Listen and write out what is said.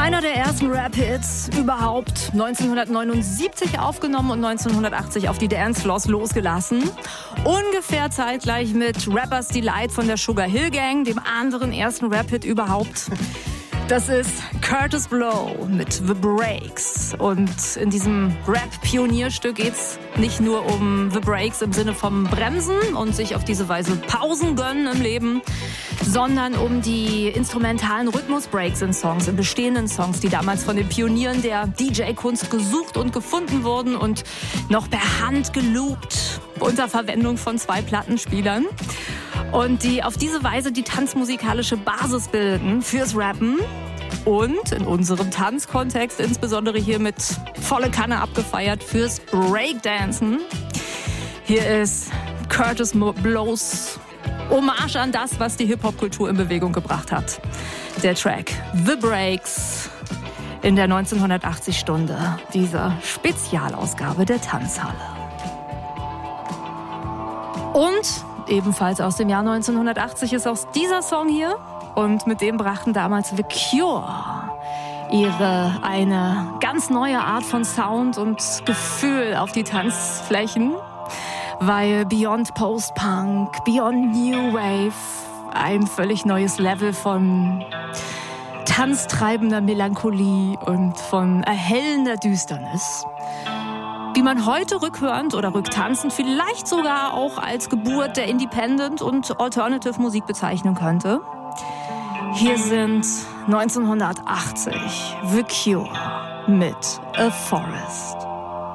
Einer der ersten Rap-Hits überhaupt, 1979 aufgenommen und 1980 auf die Dancefloors losgelassen. Ungefähr zeitgleich mit Rappers Delight von der Sugar Hill Gang, dem anderen ersten Rap-Hit überhaupt. Das ist Kurtis Blow mit The Breaks. Und in diesem Rap-Pionierstück geht's nicht nur um The Breaks im Sinne vom Bremsen und sich auf diese Weise Pausen gönnen im Leben, sondern um die instrumentalen Rhythmus-Breaks in Songs, in bestehenden Songs, die damals von den Pionieren der DJ-Kunst gesucht und gefunden wurden und noch per Hand geloopt unter Verwendung von 2 Plattenspielern. Und die auf diese Weise die tanzmusikalische Basis bilden fürs Rappen und in unserem Tanzkontext insbesondere hier mit volle Kanne abgefeiert fürs Breakdancen. Hier ist Kurtis Blows Hommage an das, was die Hip-Hop-Kultur in Bewegung gebracht hat. Der Track The Breaks in der 1980-Stunde dieser Spezialausgabe der Tanzhalle. Und ebenfalls aus dem Jahr 1980 ist auch dieser Song hier. Und mit dem brachten damals The Cure eine ganz neue Art von Sound und Gefühl auf die Tanzflächen. Weil Beyond Post-Punk, Beyond New Wave ein völlig neues Level von tanztreibender Melancholie und von erhellender Düsternis, die man heute rückhörend oder rücktanzend vielleicht sogar auch als Geburt der Independent- und Alternative-Musik bezeichnen könnte. Hier sind 1980 The Cure mit A Forest.